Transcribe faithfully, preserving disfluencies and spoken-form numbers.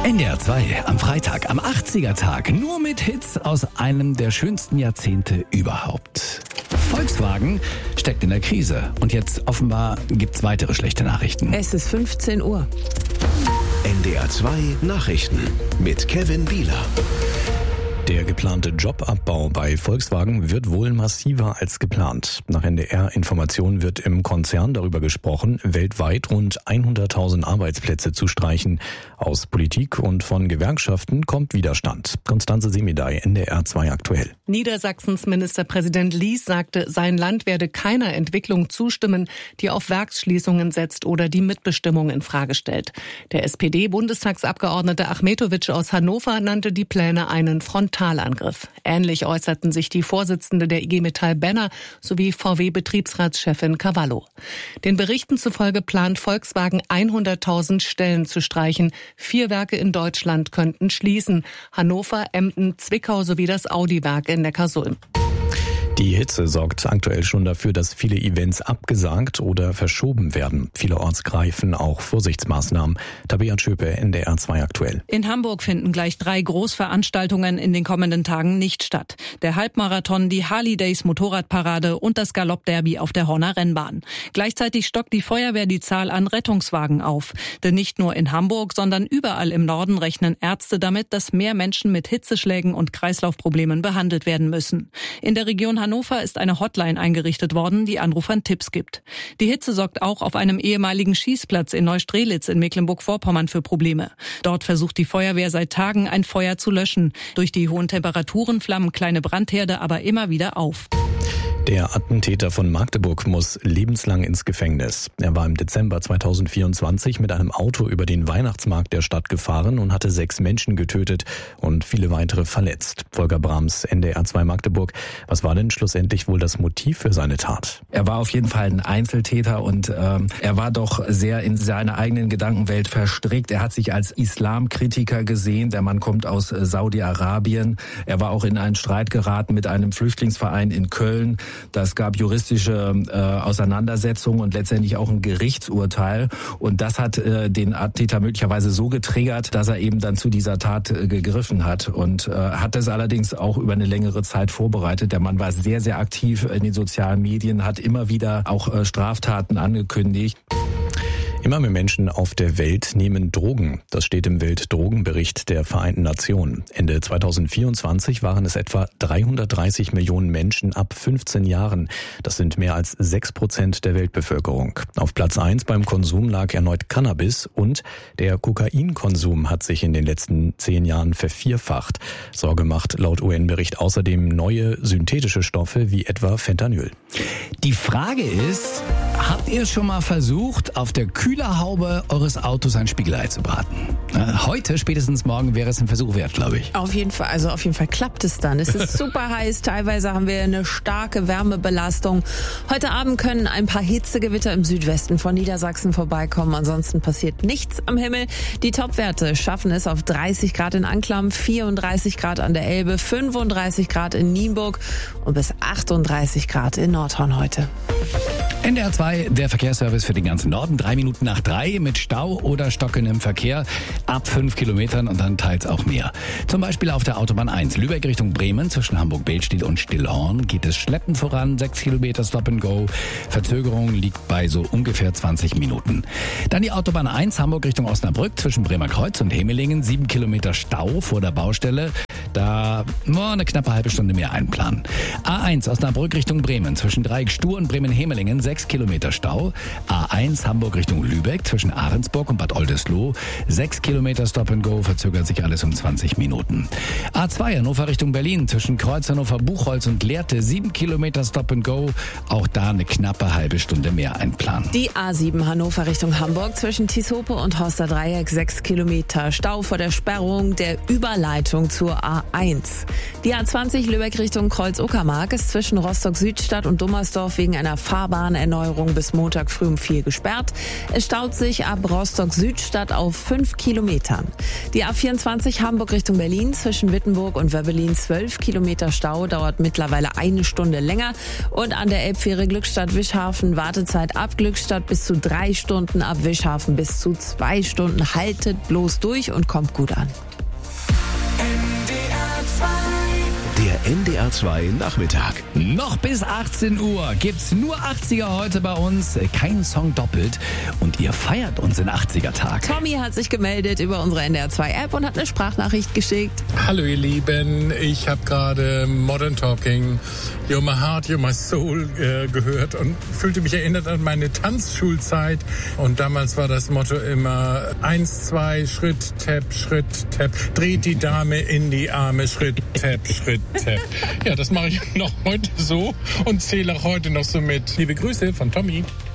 N D R zwei am Freitag, am achtziger-Tag, nur mit Hits aus einem der schönsten Jahrzehnte überhaupt. Volkswagen steckt in der Krise und jetzt offenbar gibt's weitere schlechte Nachrichten. Es ist fünfzehn Uhr. N D R zwei Nachrichten mit Kevin Bieler. Der geplante Jobabbau bei Volkswagen wird wohl massiver als geplant. Nach N D R-Informationen wird im Konzern darüber gesprochen, weltweit rund hunderttausend Arbeitsplätze zu streichen. Aus Politik und von Gewerkschaften kommt Widerstand. Constanze Semidey, N D R zwei aktuell. Niedersachsens Ministerpräsident Lies sagte, sein Land werde keiner Entwicklung zustimmen, die auf Werksschließungen setzt oder die Mitbestimmung in Frage stellt. Der S P D-Bundestagsabgeordnete Achmetowitsch aus Hannover nannte die Pläne einen Frontalangriff. Ähnlich äußerten sich die Vorsitzende der I G Metall Benner sowie V W-Betriebsratschefin Cavallo. Den Berichten zufolge plant Volkswagen hunderttausend Stellen zu streichen. Vier Werke in Deutschland könnten schließen: Hannover, Emden, Zwickau sowie das Audi-Werk in Neckarsulm. Die Hitze sorgt aktuell schon dafür, dass viele Events abgesagt oder verschoben werden. Vielerorts greifen auch Vorsichtsmaßnahmen. Tabea Schöpe, N D R zwei aktuell. In Hamburg finden gleich drei Großveranstaltungen in den kommenden Tagen nicht statt. Der Halbmarathon, die Harley Days Motorradparade und das Galoppderby auf der Horner Rennbahn. Gleichzeitig stockt die Feuerwehr die Zahl an Rettungswagen auf. Denn nicht nur in Hamburg, sondern überall im Norden rechnen Ärzte damit, dass mehr Menschen mit Hitzeschlägen und Kreislaufproblemen behandelt werden müssen. In der Region Hannover ist eine Hotline eingerichtet worden, die Anrufern Tipps gibt. Die Hitze sorgt auch auf einem ehemaligen Schießplatz in Neustrelitz in Mecklenburg-Vorpommern für Probleme. Dort versucht die Feuerwehr seit Tagen, ein Feuer zu löschen. Durch die hohen Temperaturen flammen kleine Brandherde aber immer wieder auf. Der Attentäter von Magdeburg muss lebenslang ins Gefängnis. Er war im Dezember zweitausendvierundzwanzig mit einem Auto über den Weihnachtsmarkt der Stadt gefahren und hatte sechs Menschen getötet und viele weitere verletzt. Volker Brahms, N D R zwei Magdeburg. Was war denn schlussendlich wohl das Motiv für seine Tat? Er war auf jeden Fall ein Einzeltäter und ähm, er war doch sehr in seiner eigenen Gedankenwelt verstrickt. Er hat sich als Islamkritiker gesehen. Der Mann kommt aus äh, Saudi-Arabien. Er war auch in einen Streit geraten mit einem Flüchtlingsverein in Köln. Das gab juristische äh, Auseinandersetzungen und letztendlich auch ein Gerichtsurteil. Und das hat äh, den Attentäter möglicherweise so getriggert, dass er eben dann zu dieser Tat äh, gegriffen hat. Und äh, hat das allerdings auch über eine längere Zeit vorbereitet. Der Mann war sehr, sehr aktiv in den sozialen Medien, hat immer wieder auch äh, Straftaten angekündigt. Immer mehr Menschen auf der Welt nehmen Drogen. Das steht im Weltdrogenbericht der Vereinten Nationen. Ende zweitausendvierundzwanzig waren es etwa dreihundertdreißig Millionen Menschen ab fünfzehn Jahren. Das sind mehr als sechs Prozent der Weltbevölkerung. Auf Platz eins beim Konsum lag erneut Cannabis und der Kokainkonsum hat sich in den letzten zehn Jahren vervierfacht. Sorge macht laut U N-Bericht außerdem neue synthetische Stoffe wie etwa Fentanyl. Die Frage ist, habt ihr schon mal versucht, auf der Kühlerhaube eures Autos ein Spiegelei zu braten? Heute, spätestens morgen, wäre es ein Versuch wert, glaube ich. Auf jeden Fall, also auf jeden Fall klappt es dann. Es ist super heiß, teilweise haben wir eine starke Wärmebelastung. Heute Abend können ein paar Hitzegewitter im Südwesten von Niedersachsen vorbeikommen. Ansonsten passiert nichts am Himmel. Die Topwerte schaffen es auf dreißig Grad in Anklam, vierunddreißig Grad an der Elbe, fünfunddreißig Grad in Nienburg und bis achtunddreißig Grad in Nordhorn heute. N D R zwei, der Verkehrsservice für den ganzen Norden. Drei Minuten nach drei mit Stau oder stockendem Verkehr ab fünf Kilometern und dann teils auch mehr. Zum Beispiel auf der Autobahn eins, Lübeck Richtung Bremen, zwischen Hamburg-Behlstiel und Stillhorn geht es schleppend voran, sechs Kilometer Stop and Go. Verzögerung liegt bei so ungefähr zwanzig Minuten. Dann die Autobahn eins, Hamburg Richtung Osnabrück, zwischen Bremerkreuz und Hemelingen, sieben Kilometer Stau vor der Baustelle. Da oh, eine knappe halbe Stunde mehr einplanen. A eins, Osnabrück Richtung Bremen, zwischen Dreieck-Stur und Bremen-Hemelingen, sechs Kilometer Stau. A eins, Hamburg Richtung Lübeck, zwischen Ahrensburg und Bad Oldesloe, sechs Kilometer Stop and Go, verzögert sich alles um zwanzig Minuten. A zwei, Hannover Richtung Berlin, zwischen Kreuz Hannover Buchholz und Lehrte, sieben Kilometer Stop and Go, auch da eine knappe halbe Stunde mehr einplanen. Die A sieben Hannover Richtung Hamburg, zwischen Tieshope und Horster Dreieck, sechs Kilometer Stau vor der Sperrung der Überleitung zur A eins. Die A zwanzig Lübeck Richtung Kreuz Uckermark ist zwischen Rostock Südstadt und Dummersdorf wegen einer Fahrbahnerneuerung Morgen bis Montag früh um vier gesperrt. Es staut sich ab Rostock-Südstadt auf fünf Kilometern. Die A vierundzwanzig Hamburg Richtung Berlin zwischen Wittenburg und Wöbbelin zwölf Kilometer Stau, dauert mittlerweile eine Stunde länger. Und an der Elbfähre Glückstadt-Wischhafen Wartezeit ab Glückstadt bis zu drei Stunden, ab Wischhafen bis zu zwei Stunden. Haltet bloß durch und kommt gut an. Der N D R zwei Nachmittag. Noch bis achtzehn Uhr gibt's nur achtziger heute bei uns. Kein Song doppelt. Und ihr feiert unseren achtziger-Tag. Tommy hat sich gemeldet über unsere N D R zwei App und hat eine Sprachnachricht geschickt. Hallo ihr Lieben, ich habe gerade Modern Talking, You're My Heart, You're My Soul äh, gehört und fühlte mich erinnert an meine Tanzschulzeit. Und damals war das Motto immer eins, zwei, Schritt, Tap, Schritt, Tap. Dreht die Dame in die Arme, Schritt, Tap, Schritt, Tap. Ja, das mache ich noch heute so und zähle auch heute noch so mit. Liebe Grüße von Tommy.